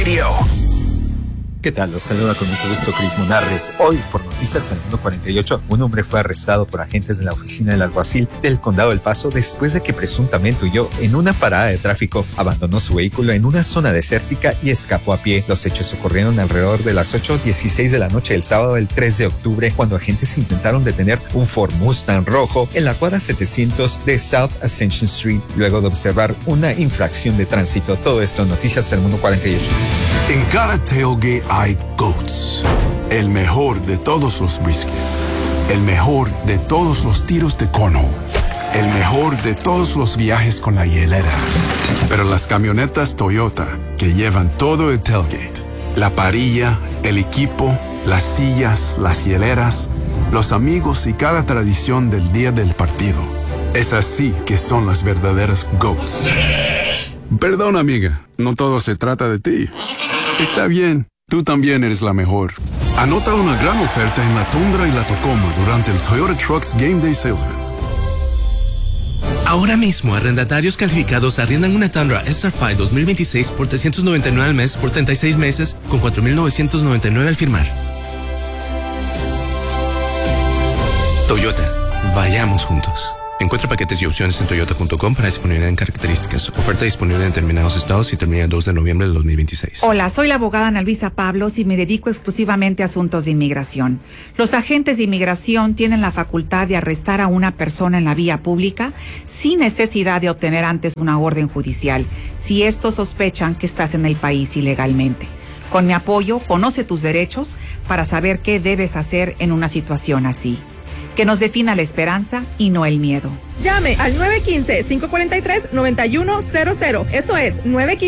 Radio. ¿Qué tal? Los saluda con mucho gusto Cris Munarres. Hoy, por Noticias 3148, un hombre fue arrestado por agentes de la oficina del alguacil del Condado del Paso después de que presuntamente huyó en una parada de tráfico, abandonó su vehículo en una zona desértica y escapó a pie. Los hechos ocurrieron alrededor de las 8:16 de la noche del sábado del 3 de octubre, cuando agentes intentaron detener un Ford Mustang rojo en la cuadra 700 de South Ascension Street, luego de observar una infracción de tránsito. Todo esto en Noticias 3148. En cada tailgate hay GOATs, el mejor de todos los briskets, el mejor de todos los tiros de cornhole, el mejor de todos los viajes con la hielera. Pero las camionetas Toyota, que llevan todo el tailgate, la parrilla, el equipo, las sillas, las hieleras, los amigos y cada tradición del día del partido, es así que son las verdaderas GOATs. Perdón, amiga, no todo se trata de ti. Está bien, tú también eres la mejor. Anota una gran oferta en la Tundra y la Tacoma durante el Toyota Trucks Game Day Sales Event. Ahora mismo, arrendatarios calificados arriendan una Tundra SR5 2026 por $399 al mes por 36 meses con $4,999 al firmar. Toyota, vayamos juntos. Encuentra paquetes y opciones en toyota.com para disponibilidad en características. Oferta disponible en determinados estados y termina el 2 de noviembre del 2026. Hola, soy la abogada Ana Luisa Pablos y me dedico exclusivamente a asuntos de inmigración. Los agentes de inmigración tienen la facultad de arrestar a una persona en la vía pública sin necesidad de obtener antes una orden judicial, si estos sospechan que estás en el país ilegalmente. Con mi apoyo, conoce tus derechos para saber qué debes hacer en una situación así. Que nos defina la esperanza y no el miedo. Llame al 915-543-9100. Eso es,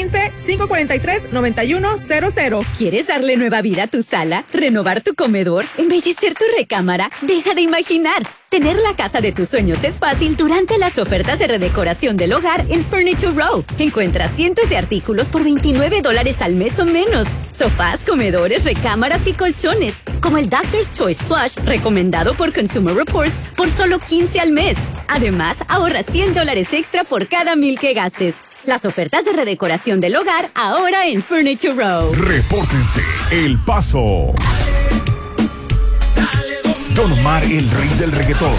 915-543-9100. ¿Quieres darle nueva vida a tu sala? ¿Renovar tu comedor? ¿Embellecer tu recámara? Deja de imaginar. Tener la casa de tus sueños es fácil durante las ofertas de redecoración del hogar en Furniture Row. Encuentra cientos de artículos por $29 al mes o menos. Sofás, comedores, recámaras y colchones, como el Doctor's Choice Plush, recomendado por Consumer Reports, por solo $15 al mes. Además, ahorra $100 extra por cada 1,000 que gastes. Las ofertas de redecoración del hogar ahora en Furniture Row. Repórtense, El Paso. Don Omar, el rey del reggaetón.